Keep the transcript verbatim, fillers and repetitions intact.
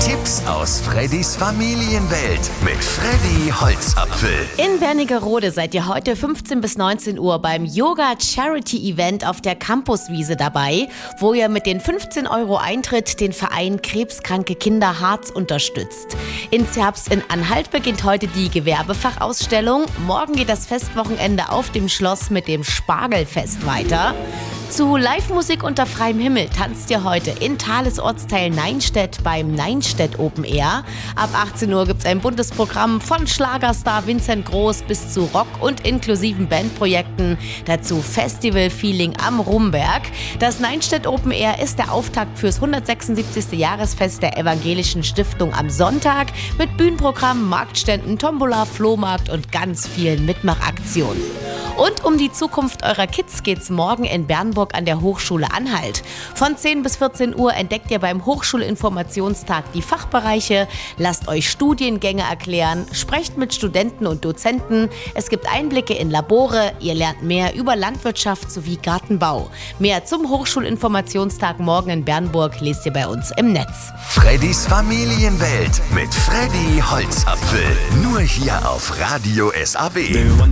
Tipps aus Freddys Familienwelt mit Freddy Holzapfel. In Wernigerode seid ihr heute fünfzehn bis neunzehn Uhr beim Yoga-Charity-Event auf der Campuswiese dabei, wo ihr mit den fünfzehn Euro Eintritt den Verein Krebskranke Kinder Harz unterstützt. In Zerbst in Anhalt beginnt heute die Gewerbefachausstellung. Morgen geht das Festwochenende auf dem Schloss mit dem Spargelfest weiter. Zu Live-Musik unter freiem Himmel tanzt ihr heute in Thales Ortsteil Neinstedt beim Neinstedt Open Air. Ab achtzehn Uhr gibt es ein buntes Programm von Schlagerstar Vincent Groß bis zu Rock- und inklusiven Bandprojekten. Dazu Festival-Feeling am Rumberg. Das Neinstedt Open Air ist der Auftakt fürs hundertsechsundsiebzigste Jahresfest der Evangelischen Stiftung am Sonntag mit Bühnenprogramm, Marktständen, Tombola, Flohmarkt und ganz vielen Mitmachaktionen. Und um die Zukunft eurer Kids geht's morgen in Bernburg an der Hochschule Anhalt. Von zehn bis vierzehn Uhr entdeckt ihr beim Hochschulinformationstag die Fachbereiche, lasst euch Studiengänge erklären, sprecht mit Studenten und Dozenten. Es gibt Einblicke in Labore, ihr lernt mehr über Landwirtschaft sowie Gartenbau. Mehr zum Hochschulinformationstag morgen in Bernburg lest ihr bei uns im Netz. Freddys Familienwelt mit Freddy Holzapfel. Nur hier auf Radio S A B.